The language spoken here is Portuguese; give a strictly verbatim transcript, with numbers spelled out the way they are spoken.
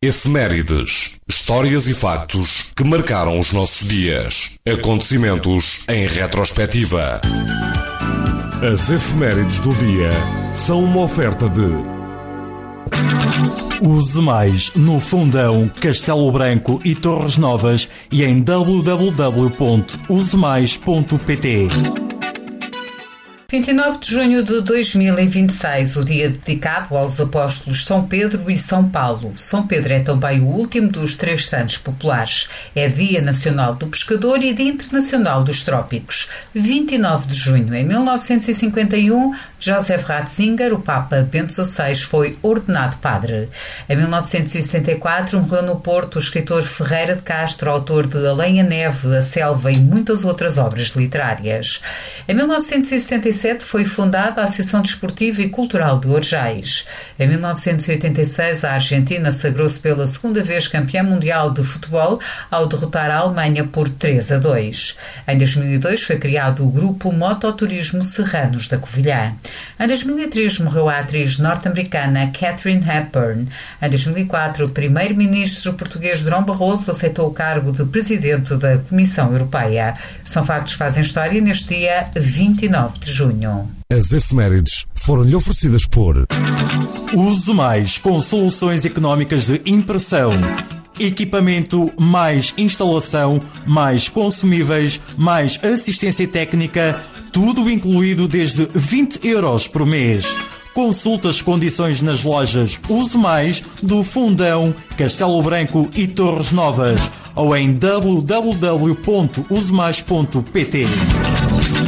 Efemérides, histórias e factos que marcaram os nossos dias. Acontecimentos em retrospectiva. As efemérides do dia são uma oferta de Use Mais no Fundão, Castelo Branco e Torres Novas e em w w w ponto use mais ponto p t. vinte e nove de junho de dois mil e vinte e seis, o dia dedicado aos apóstolos São Pedro e São Paulo. São Pedro é também o último dos três santos populares. É Dia Nacional do Pescador e Dia Internacional dos Trópicos. vinte e nove de junho, em mil novecentos e cinquenta e um, Joseph Ratzinger, o Papa Bento dezasseis, foi ordenado padre. Em mil novecentos e sessenta e quatro, morreu no Porto o escritor Ferreira de Castro, autor de Além a Neve, a Selva e muitas outras obras literárias. Em mil novecentos e setenta e sete foi fundada a Associação Desportiva e Cultural de Orgés. Em mil novecentos e oitenta e seis, a Argentina sagrou-se pela segunda vez campeã mundial de futebol ao derrotar a Alemanha por três a dois. Em dois mil e dois foi criado o grupo Mototurismo Serranos da Covilhã. Em dois mil e três morreu a atriz norte-americana Katharine Hepburn. Em dois mil e quatro, o primeiro-ministro português Durão Barroso aceitou o cargo de presidente da Comissão Europeia. São factos que fazem história neste dia vinte e nove de junho. As efemérides foram-lhe oferecidas por Use Mais com soluções económicas de impressão. Equipamento mais instalação, mais consumíveis, mais assistência técnica, tudo incluído desde vinte euros por mês. Consulte as condições nas lojas Use Mais do Fundão, Castelo Branco e Torres Novas ou em w w w ponto use mais ponto p t.